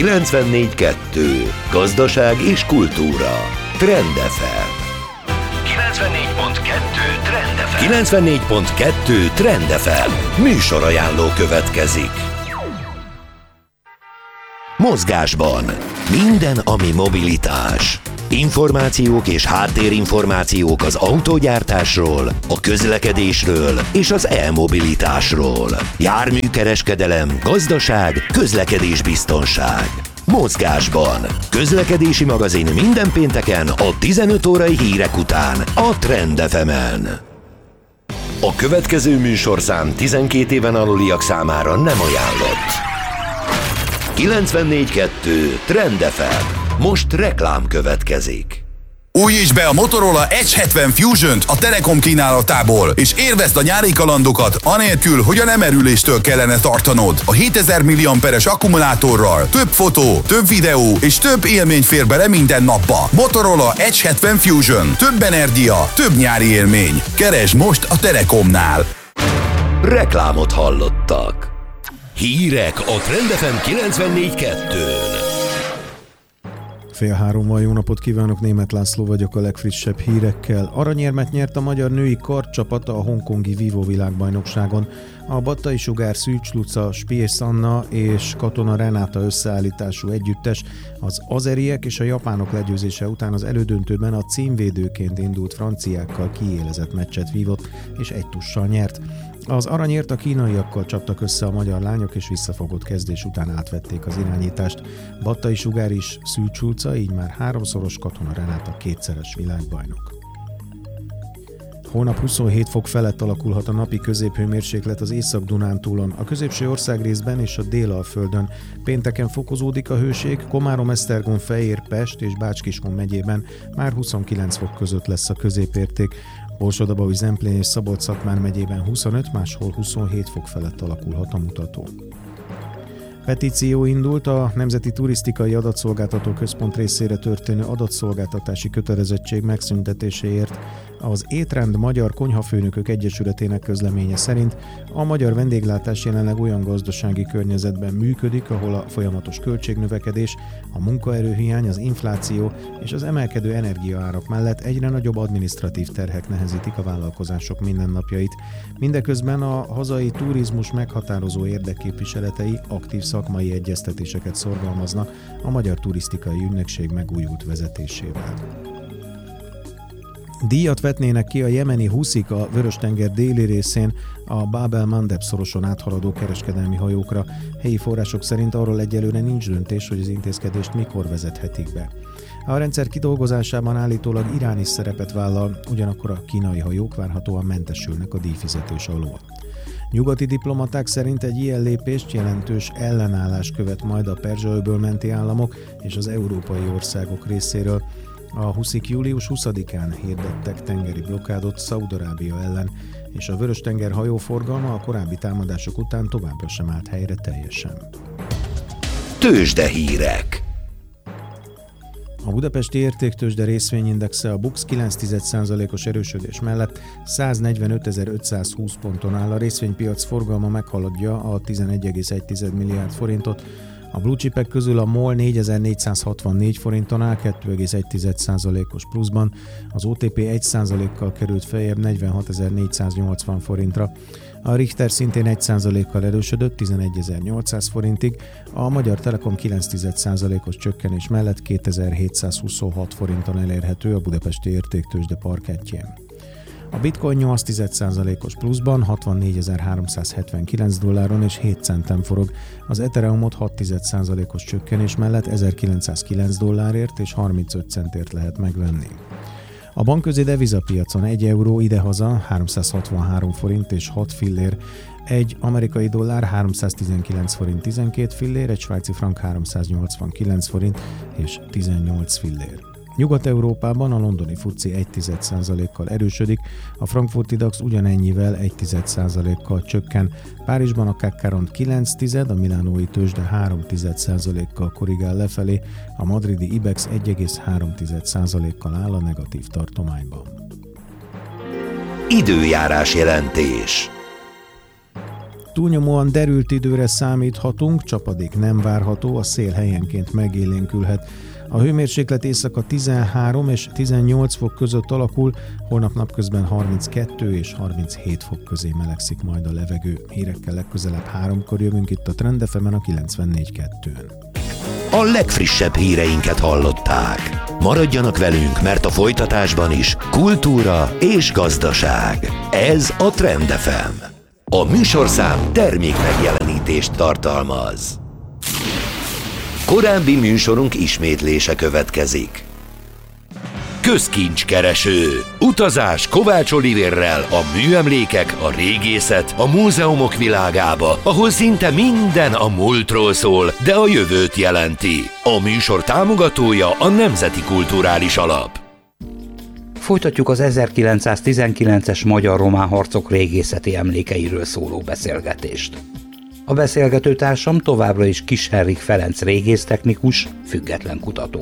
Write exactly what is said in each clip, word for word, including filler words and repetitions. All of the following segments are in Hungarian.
kilencvennégy kettő. Gazdaság és kultúra. Trend ef em. kilencvennégy pont kettő Trend ef em. kilencvennégy pont kettő Trend ef em. Műsorajánló következik. Mozgásban. Minden, ami mobilitás. Információk és háttérinformációk az autógyártásról, a közlekedésről és az e-mobilitásról. Járműkereskedelem, gazdaság, közlekedésbiztonság. Mozgásban. Közlekedési magazin minden pénteken a tizenöt órai hírek után a Trend ef emen. A következő műsorszám tizenkét éven aluliak számára nem ajánlott. kilencvennégy kettő Trend ef em. Most reklám következik. Újítsd be a Motorola Edge hetven Fusion-t a Telekom kínálatából, és élvezd a nyári kalandokat anélkül, hogy a lemerüléstől kellene tartanod. A hétezer milliamperes akkumulátorral több fotó, több videó és több élmény fér bele minden napba. Motorola Edge hetven Fusion. Több energia, több nyári élmény. Keresd most a Telekomnál. Reklámot hallottak. Hírek a Trend ef em kilencvennégy kettőn. Fél hárommal jó napot kívánok, Németh László vagyok a legfrissebb hírekkel. Aranyérmet nyert a magyar női kardcsapata a hongkongi Vívó világbajnokságon. A Battai Sugár, Szűcs Luca, Spies Anna és Katona Renáta összeállítású együttes az azeriek és a japánok legyőzése után az elődöntőben a címvédőként indult franciákkal kiélezett meccset vívott és egy tussal nyert. Az aranyért a kínaiakkal csaptak össze a magyar lányok, és visszafogott kezdés után átvették az irányítást. Battai Sugár is, Szűcs Luca, így már háromszoros, Katona Renáta kétszeres világbajnok. Holnap huszonhét fok felett alakulhat a napi középhőmérséklet az Észak-Dunántúlon, a középső országrészben és a Délalföldön. Pénteken fokozódik a hőség, Komárom, Esztergom, Fejér, Pest és Bács-Kiskun megyében már huszonkilenc fok között lesz a középérték. Borsod-Abaúj, Zemplén és Szabolcs-Szatmár megyében huszonöt, máshol huszonhét fok felett alakulhat a mutató. Petíció indult a Nemzeti Turisztikai Adatszolgáltató Központ részére történő adatszolgáltatási kötelezettség megszüntetéséért. Az Étrend Magyar Konyhafőnökök Egyesületének közleménye szerint a magyar vendéglátás jelenleg olyan gazdasági környezetben működik, ahol a folyamatos költségnövekedés, a munkaerőhiány, az infláció és az emelkedő energiaárak mellett egyre nagyobb adminisztratív terhek nehezítik a vállalkozások mindennapjait. Mindeközben a hazai turizmus meghatározó érdekképviseletei aktív szakmai egyeztetéseket szorgalmaznak a Magyar Turisztikai Ügynökség megújult vezetésével. Díjat vetnének ki a jemeni huszik a Vörös-tenger déli részén a Bab el-Mandeb szoroson áthaladó kereskedelmi hajókra. Helyi források szerint arról egyelőre nincs döntés, hogy az intézkedést mikor vezethetik be. A rendszer kidolgozásában állítólag Irán is szerepet vállal, ugyanakkor a kínai hajók várhatóan mentesülnek a díjfizetés alól. Nyugati diplomaták szerint egy ilyen lépést jelentős ellenállás követ majd a Perzsa-öböl menti államok és az európai országok részéről. A huszik július huszadikán hirdettek tengeri blokkádot Szaúd-Arábia ellen, és a Vörös-tenger hajóforgalma a korábbi támadások után továbbra sem állt helyre teljesen. Tőzsdehírek. A budapesti értéktőzsde részvényindexe a BUX kilenc egész egy százalékos erősödés mellett száznegyvenötezer-ötszázhúsz ponton áll, a részvénypiac forgalma meghaladja a tizenegy egész egy milliárd forintot. A blue chipek közül a MOL négyezer-négyszázhatvannégy forinton áll, kettő egész egy százalékos pluszban, az o té pé egy százalékkal került feljebb negyvenhatezer-négyszáznyolcvan forintra, a Richter szintén egy százalékkal erősödött tizenegyezer-nyolcszáz forintig, a Magyar Telekom kilenc egész egy százalékos csökkenés mellett kétezer-hétszázhuszonhat forinton elérhető a budapesti értéktőzsde parkettjén. A bitcoin nyolc egész egy százalékos pluszban hatvannégyezer-háromszázhetvenkilenc dolláron és hét centen forog, az Ethereumot hat egész egy százalékos csökkenés mellett ezerkilencszázkilenc dollárért és harmincöt centért lehet megvenni. A bankközi devizapiacon egy euró idehaza háromszázhatvanhárom forint és hat fillér, egy amerikai dollár háromszáztizenkilenc forint tizenkét fillér, egy svájci frank háromszáznyolcvankilenc forint és tizennyolc fillér. Nyugat-Európában a londoni fuci egy egész egy százalékkal erősödik, a frankfurti DAX ugyanennyivel egy egész egy százalékkal csökken, Párizsban a cé á cé Rond kilenc tized, a milánói tőzsde három egész egy százalékkal korrigál lefelé, a madridi Ibex egy egész három százalékkal áll a negatív tartományban. Időjárás jelentés. Túlnyomóan derült időre számíthatunk, csapadék nem várható, a szél helyenként megélénkülhet. A hőmérséklet éjszaka tizenhárom és tizennyolc fok között alakul, holnap napközben harminckettő és harminchét fok közé melegszik majd a levegő. Hírekkel legközelebb háromkor jövünk itt a Trend ef emen a kilencvennégy kettőn. A legfrissebb híreinket hallották. Maradjanak velünk, mert a folytatásban is kultúra és gazdaság. Ez a Trend ef em. A műsorszám termék megjelenítést tartalmaz. Korábbi műsorunk ismétlése következik. Közkincskereső. Utazás Kovács Olivérrel a műemlékek, a régészet, a múzeumok világába, ahol szinte minden a múltról szól, de a jövőt jelenti. A műsor támogatója a Nemzeti Kulturális Alap. Folytatjuk az ezerkilencszáztizenkilences magyar-román harcok régészeti emlékeiről szóló beszélgetést. A beszélgetőtársam továbbra is Kiss Henrik Ferenc régésztechnikus, független kutató.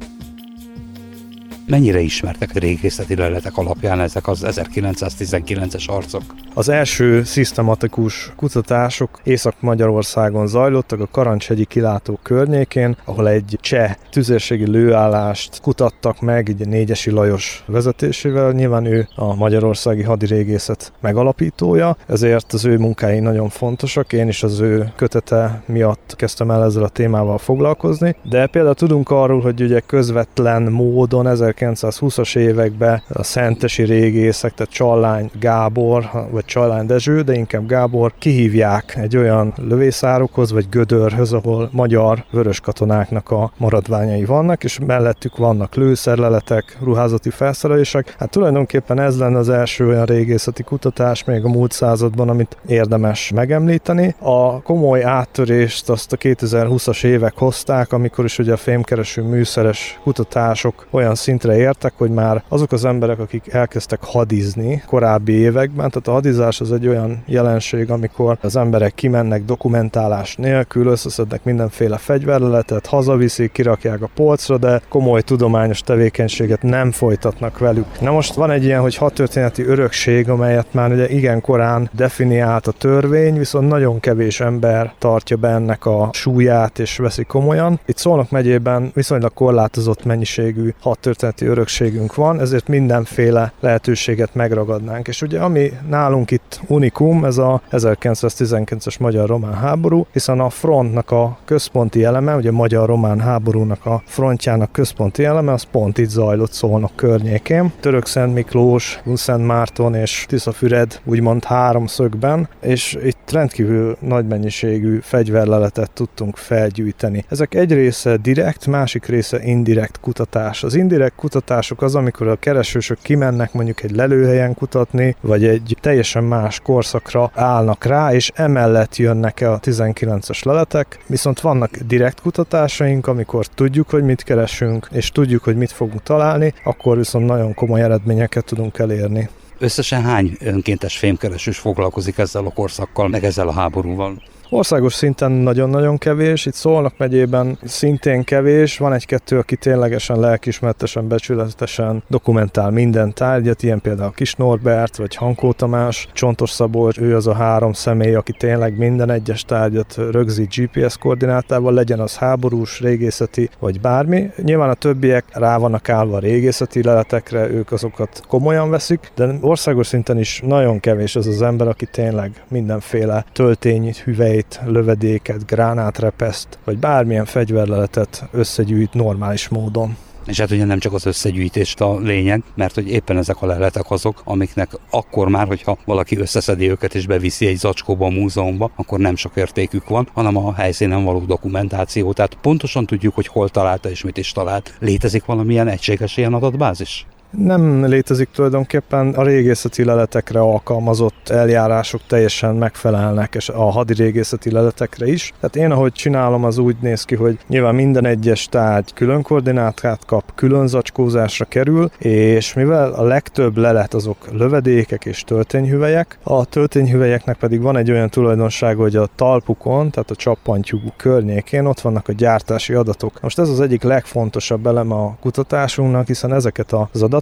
Mennyire ismertek a régészeti leletek alapján ezek az ezerkilencszáztizenkilences harcok? Az első szisztematikus kutatások Észak-Magyarországon zajlottak, a Karancshegyi kilátó környékén, ahol egy cseh tüzérségi lőállást kutattak meg, így Négyesi Lajos vezetésével. Nyilván ő a magyarországi hadirégészet megalapítója, ezért az ő munkái nagyon fontosak. Én is az ő kötete miatt kezdtem el ezzel a témával foglalkozni, de például tudunk arról, hogy ugye közvetlen módon ezerkilencszázhúszas években a szentesi régészek, tehát Csallány Gábor, vagy Csallány Dezső, de inkább Gábor kihívják egy olyan lövészárokhoz, vagy gödörhöz, ahol magyar vörös katonáknak a maradványai vannak, és mellettük vannak lőszerleletek, ruházati felszerelések. Hát tulajdonképpen ez lenne az első olyan régészeti kutatás még a múlt században, amit érdemes megemlíteni. A komoly áttörést azt a kétezer-húszas évek hozták, amikor is ugye a fémkereső műszeres kutatások olyan szintre értek, hogy már azok az emberek, akik elkezdtek hadizni korábbi években, tehát a hadizás az egy olyan jelenség, amikor az emberek kimennek dokumentálás nélkül, összeszednek mindenféle fegyverleletet, hazaviszik, kirakják a polcra, de komoly tudományos tevékenységet nem folytatnak velük. Na most van egy ilyen, hogy hadtörténeti örökség, amelyet már ugye igen korán definiált a törvény, viszont nagyon kevés ember tartja be ennek a súlyát és veszi komolyan. Itt Szolnok megyében viszonylag korlátozott mennyiségű hadtörténeti örökségünk van, ezért mindenféle lehetőséget megragadnánk. És ugye ami nálunk itt unikum, ez a ezerkilencszáztizenkilences magyar-román háború, hiszen a frontnak a központi eleme, ugye a magyar-román háborúnak a frontjának központi eleme, az pont itt zajlott Szolnok környékén. Török-Szent Miklós, Szent Márton és Tiszafüred úgymond háromszögben, és itt rendkívül nagy mennyiségű fegyverleletet tudtunk felgyűjteni. Ezek egy része direkt, másik része indirekt kutatás. Az indirekt kutatások az, amikor a keresősök kimennek mondjuk egy lelőhelyen kutatni, vagy egy teljesen más korszakra állnak rá, és emellett jönnek el a tizenkilences leletek, viszont vannak direkt kutatásaink, amikor tudjuk, hogy mit keresünk, és tudjuk, hogy mit fogunk találni, akkor viszont nagyon komoly eredményeket tudunk elérni. Összesen hány önkéntes fémkeresős foglalkozik ezzel a korszakkal, meg ezzel a háborúval? Országos szinten nagyon-nagyon kevés, itt Szolnok megyében szintén kevés, van egy-kettő, aki ténylegesen lelkiismeretesen, becsületesen dokumentál minden tárgyat, ilyen például Kis Norbert, vagy Hankó Tamás, Csontos Szabolcs, ő az a három személy, aki tényleg minden egyes tárgyat rögzít gé pé es koordinátával, legyen az háborús, régészeti, vagy bármi. Nyilván a többiek rá vannak állva a régészeti leletekre, ők azokat komolyan veszik, de országos szinten is nagyon kevés az az ember, aki tényleg mindenféle töltényt, hüvelyt, lövedéket, gránátrepeszt, vagy bármilyen fegyverleletet összegyűjt normális módon. És hát ugye nem csak az összegyűjtést a lényeg, mert hogy éppen ezek a leletek azok, amiknek akkor már, hogyha valaki összeszedi őket és beviszi egy zacskóba a múzeumba, akkor nem sok értékük van, hanem a helyszínen való dokumentáció. Tehát pontosan tudjuk, hogy hol találta és mit is talált. Létezik valamilyen egységes ilyen adatbázis? Nem létezik tulajdonképpen, a régészeti leletekre alkalmazott eljárások teljesen megfelelnek, és a hadirégészeti leletekre is. Tehát én, ahogy csinálom, az úgy néz ki, hogy nyilván minden egyes tárgy külön koordinátát kap, külön zacskózásra kerül, és mivel a legtöbb lelet azok lövedékek és töltényhüvelyek, a töltényhüvelyeknek pedig van egy olyan tulajdonsága, hogy a talpukon, tehát a csappantyú környékén ott vannak a gyártási adatok. Most ez az egyik legfontosabb eleme a kutatásunknak, hiszen ezeket az adatokat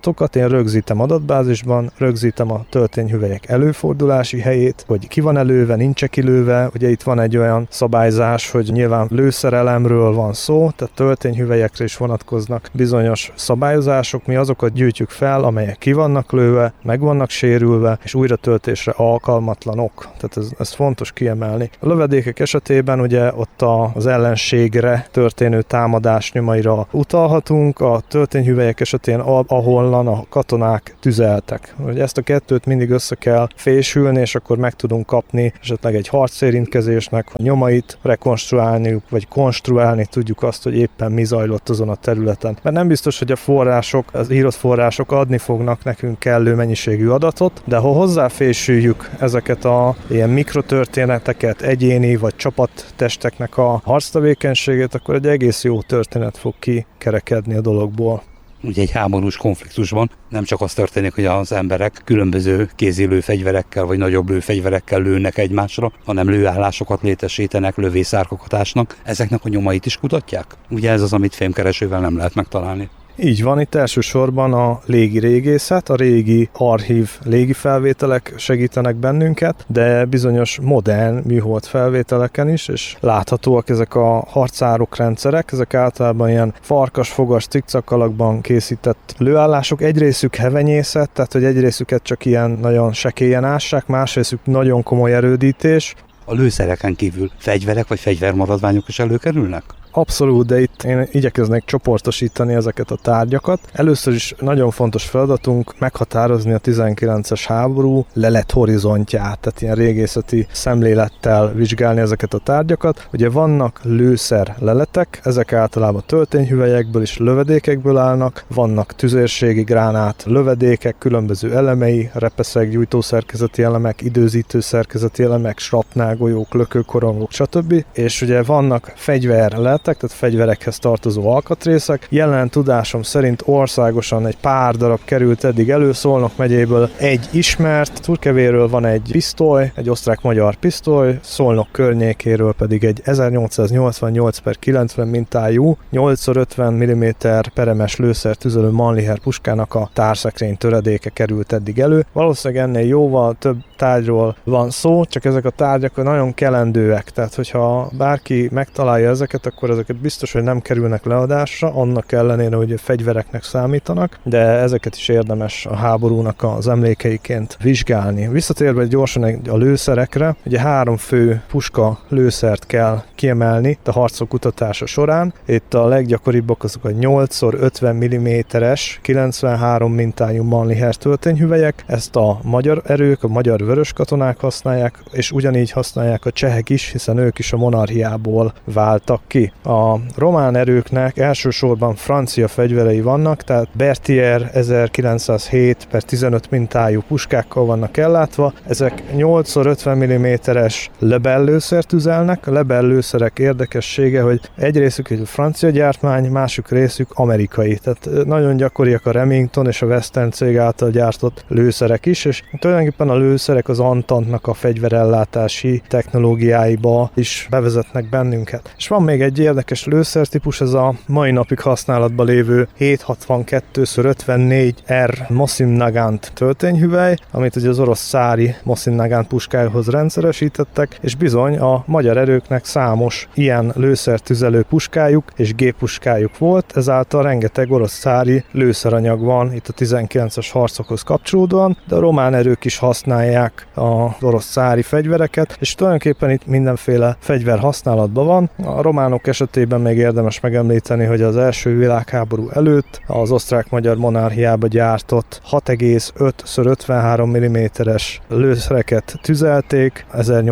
adatokat én rögzítem adatbázisban, rögzítem a töltényhüvelyek előfordulási helyét, hogy ki van előve, nincs kilőve. Ugye itt van egy olyan szabályzás, hogy nyilván lőszerelemről van szó, tehát töltényhüvelyekre is vonatkoznak bizonyos szabályozások. Mi azokat gyűjtjük fel, amelyek ki vannak lőve, meg vannak sérülve, és újratöltésre alkalmatlanok. Tehát ez, ez fontos kiemelni. A lövedékek esetében ugye ott az ellenségre történő támadás nyomaira utalhatunk, a töltényhüvelyek esetén ahonnan a katonák tüzeltek. Ugye ezt a kettőt mindig össze kell fésülni, és akkor meg tudunk kapni esetleg egy harcérintkezésnek a nyomait, rekonstruálniuk, vagy konstruálni tudjuk azt, hogy éppen mi zajlott azon a területen. Mert nem biztos, hogy a források, az írott források adni fognak nekünk kellő mennyiségű adatot, de ha hozzáfésüljük ezeket a ilyen mikrotörténeteket, egyéni vagy csapattesteknek a harctevékenységét, akkor egy egész jó történet fog kikerekedni a dologból. Ugye egy háborús konfliktusban nem csak az történik, hogy az emberek különböző kézi lőfegyverekkel vagy nagyobb lőfegyverekkel lőnek egymásra, hanem lőállásokat létesítenek, lövészárkokat ásnak. Ezeknek a nyomait is kutatják? Ugye ez az, amit fémkeresővel nem lehet megtalálni. Így van, itt elsősorban a légi régészet, a régi archív légi felvételek segítenek bennünket, de bizonyos modern műhold felvételeken is, és láthatóak ezek a harcárokrendszerek, ezek általában ilyen farkas-fogas cikcak alakban készített lőállások, egy részük hevenyészet, tehát hogy egy részüket csak ilyen nagyon sekélyen ássák, más részük nagyon komoly erődítés. A lőszereken kívül fegyverek vagy fegyvermaradványok is előkerülnek? Abszolút, de itt én igyekeznék csoportosítani ezeket a tárgyakat. Először is nagyon fontos feladatunk meghatározni a tizenkilences háború lelet horizontját, tehát ilyen régészeti szemlélettel vizsgálni ezeket a tárgyakat. Ugye vannak lőszer leletek, ezek általában töltényhüvelyekből és lövedékekből állnak, vannak tüzérségi gránát lövedékek, különböző elemei, repeszek, gyújtószerkezeti elemek, időzítő szerkezeti elemek, srapnálgolyók, lökőkorongok, stb. És ugye vannak fegyver tehát fegyverekhez tartozó alkatrészek. Jelen tudásom szerint országosan egy pár darab került eddig elő, Szolnok megyéből egy ismert, Turkevéről van egy pisztoly, egy osztrák-magyar pisztoly, Szolnok környékéről pedig egy ezernyolcszáznyolcvannyolc per kilencven mintájú nyolc ötven milliméter peremes lőszer tüzelő Mannlicher puskának a társzekrény töredéke került eddig elő. Valószínűleg ennél jóval több tárgyról van szó, csak ezek a tárgyak nagyon kelendőek, tehát hogyha bárki megtalálja ezeket, akkor ezeket biztos, hogy nem kerülnek leadásra, annak ellenére, hogy fegyvereknek számítanak, de ezeket is érdemes a háborúnak az emlékeiként vizsgálni. Visszatérve gyorsan a lőszerekre, ugye három fő puska lőszert kell kiemelni a harcok kutatása során. Itt a leggyakoribbak azok a nyolc ötven milliméteres, kilencvenhárom mintájú Mannlicher töltényhüvelyek. Ezt a magyar erők, a magyar vörös katonák használják, és ugyanígy használják a csehek is, hiszen ők is a monarchiából váltak ki. A román erőknek elsősorban francia fegyverei vannak, tehát Berthier ezerkilencszázhét per tizenöt mintájú puskákkal vannak ellátva. Ezek nyolc ötven milliméteres Lebel lőszert üzelnek. A Lebel lőszerek érdekessége, hogy egy részük egy francia gyártmány, másik részük amerikai. Tehát nagyon gyakoriak a Remington és a Western cég által gyártott lőszerek is, és tulajdonképpen a lőszerek az Antantnak a fegyverellátási technológiáiba is bevezetnek bennünket. És van még egy érdekes lőszertípus, ez a mai napig használatban lévő hét hatvankettő ötvennégy R Mosin Nagant töltényhüvely, amit ugye az orosz cári Mosin Nagant puskájához rendszeresítettek, és bizony a magyar erőknek számos ilyen lőszertüzelő puskájuk és géppuskájuk volt, ezáltal rengeteg orosz cári lőszeranyag van itt a tizenkilences harcokhoz kapcsolódóan, de a román erők is használják az orosz cári fegyvereket, és tulajdonképpen itt mindenféle fegyver használatban van. A románok esetében még érdemes megemlíteni, hogy az első világháború előtt az osztrák-magyar monarchiába gyártott hat egész öt ötvenhárom milliméteres lőszereket tüzelték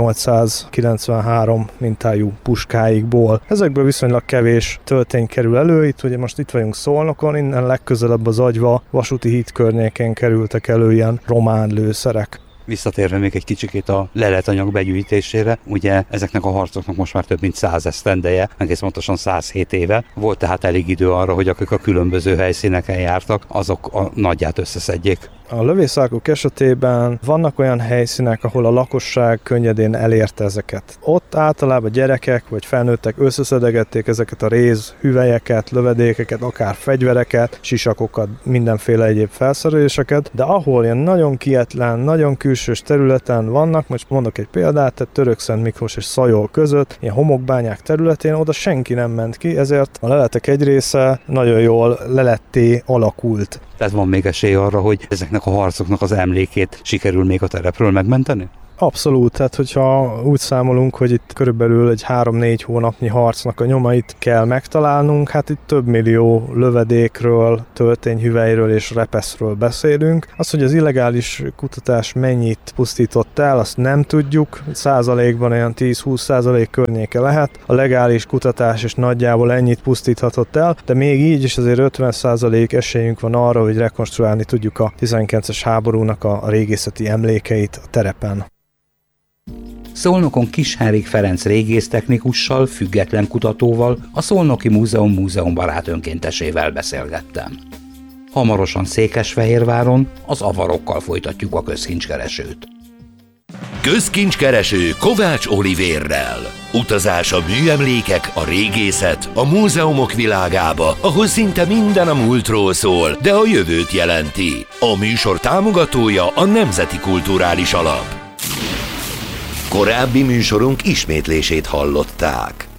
ezernyolcszázkilencvenhárom mintájú puskáikból. Ezekből viszonylag kevés töltény kerül elő, itt ugye most itt vagyunk Szolnokon, innen legközelebb az Agyva vasúti híd környékén kerültek elő ilyen román lőszerek. Visszatérve még egy kicsikét a leletanyag begyűjtésére, ugye ezeknek a harcoknak most már több mint száz esztendeje, egész pontosan száz hét éve. Volt tehát elég idő arra, hogy akik a különböző helyszíneken jártak, azok a nagyját összeszedjék. A lövészárkok esetében vannak olyan helyszínek, ahol a lakosság könnyedén elérte ezeket. Ott általában gyerekek vagy felnőttek összeszedegették ezeket a réz, hüvelyeket, lövedékeket, akár fegyvereket, sisakokat, mindenféle egyéb felszereléseket, de ahol ilyen nagyon kietlen, nagyon külsős területen vannak, most mondok egy példát, tehát Törökszent Miklós és Szajol között, ilyen homokbányák területén, oda senki nem ment ki, ezért a leletek egy része nagyon jól leletté alakult. Tehát van még esély arra, hogy ezeknek a harcoknak az emlékét sikerül még a terepről megmenteni? Abszolút, tehát hogyha úgy számolunk, hogy itt körülbelül egy három-négy hónapnyi harcnak a nyomait kell megtalálnunk, hát itt több millió lövedékről, töltényhüvelyről és repeszről beszélünk. Az, hogy az illegális kutatás mennyit pusztított el, azt nem tudjuk, százalékban olyan tíz-húsz százalék környéke lehet. A legális kutatás is nagyjából ennyit pusztíthatott el, de még így is azért ötven százalék esélyünk van arra, hogy rekonstruálni tudjuk a tizenkilences háborúnak a régészeti emlékeit a terepen. Szolnokon Kishenrik Ferenc régésztechnikussal, független kutatóval, a Szolnoki Múzeum múzeumbarát önkéntesével beszélgettem. Hamarosan Székesfehérváron az avarokkal folytatjuk a közkincskeresőt. Közkincskereső Kovács Olivérrel. Utazás a műemlékek, a régészet, a múzeumok világába, ahol szinte minden a múltról szól, de a jövőt jelenti. A műsor támogatója a Nemzeti Kulturális Alap. Korábbi műsorunk ismétlését hallották.